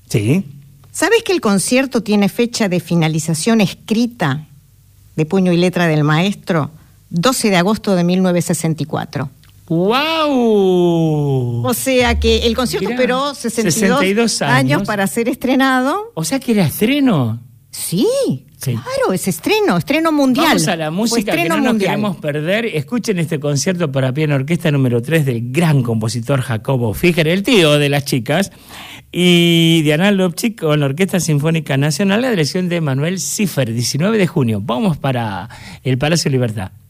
Sí. ¿Sabes que el concierto tiene fecha de finalización escrita de puño y letra del maestro? 12 de agosto de 1964. ¡Wow! O sea que el concierto esperó 62 años para ser estrenado. O sea que era estreno. Sí, claro, es estreno mundial. Vamos a la música que no nos queremos perder. Escuchen este concierto para piano orquesta número 3 del gran compositor Jacobo Figer, el tío de las chicas, y Diana Lobchik con la Orquesta Sinfónica Nacional, la dirección de Manuel Ziffer, 19 de junio. Vamos para el Palacio Libertad.